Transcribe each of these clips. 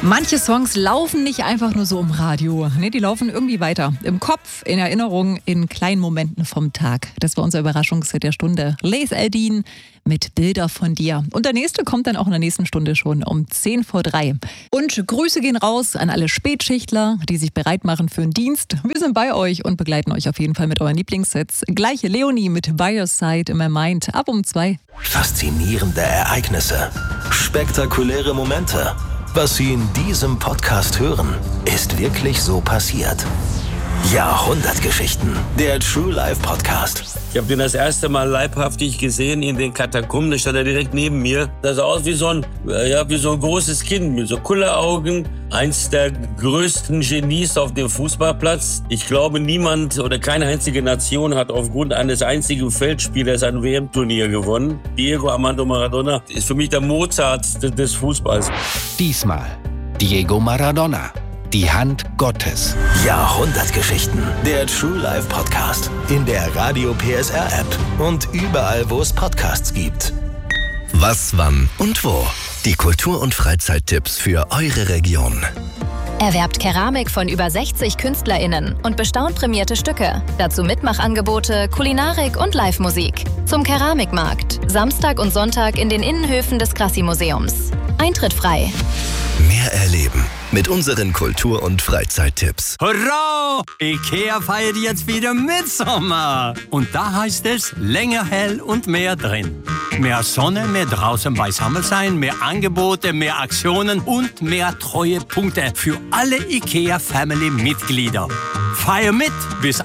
Manche Songs laufen nicht einfach nur so im Radio. Nee, die laufen irgendwie weiter. Im Kopf, in Erinnerung, in kleinen Momenten vom Tag. Das war unser Überraschungshit der Stunde. Les Eldin mit Bilder von dir. Und der nächste kommt dann auch in der nächsten Stunde schon um 3:10. Und Grüße gehen raus an alle Spätschichtler, die sich bereit machen für den Dienst. Wir sind bei euch und begleiten euch auf jeden Fall mit euren Lieblingssets. Gleiche Leonie mit By Your Side in My Mind ab um 2. Faszinierende Ereignisse. Spektakuläre Momente. Was Sie in diesem Podcast hören, ist wirklich so passiert. Jahrhundertgeschichten, der True Life Podcast. Ich habe den das erste Mal leibhaftig gesehen in den Katakomben. Da stand er direkt neben mir. Das sah aus wie so ein großes Kind mit so Kulleraugen. Eins der größten Genies auf dem Fußballplatz. Ich glaube, niemand oder keine einzige Nation hat aufgrund eines einzigen Feldspielers ein WM-Turnier gewonnen. Diego Armando Maradona ist für mich der Mozart des Fußballs. Diesmal Diego Maradona. Die Hand Gottes. Jahrhundertgeschichten. Der True Life Podcast. In der Radio PSR App und überall, wo es Podcasts gibt. Was, wann und wo? Die Kultur- und Freizeittipps für eure Region. Erwerbt Keramik von über 60 KünstlerInnen und bestaunt prämierte Stücke. Dazu Mitmachangebote, Kulinarik und Live-Musik. Zum Keramikmarkt. Samstag und Sonntag in den Innenhöfen des Krassi-Museums. Eintritt frei. Mehr erleben mit unseren Kultur- und Freizeittipps. Hurra! IKEA feiert jetzt wieder Mitsommer. Und da heißt es länger hell und mehr drin. Mehr Sonne, mehr draußen beisammen sein, mehr Angebote, mehr Aktionen und mehr Treuepunkte für alle IKEA-Family-Mitglieder. Feier mit bis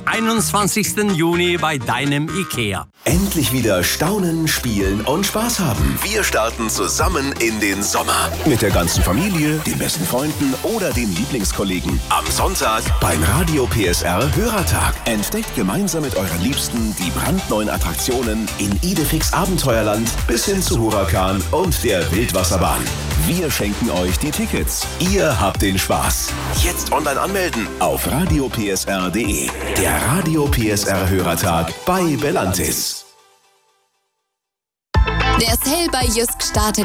21. Juni bei deinem IKEA. Endlich wieder staunen, spielen und Spaß haben. Wir starten zusammen in den Sommer. Mit der ganzen Familie, den besten Freunden oder den Lieblingskollegen. Am Sonntag beim Radio PSR Hörertag. Entdeckt gemeinsam mit euren Liebsten die brandneuen Attraktionen in Idefix Abenteuerland bis hin zu Huracan und der Wildwasserbahn. Wir schenken euch die Tickets. Ihr habt den Spaß. Jetzt online anmelden auf radiopsr.de. Der Radio PSR Hörertag bei Belantis. Der Sale bei Jysk startet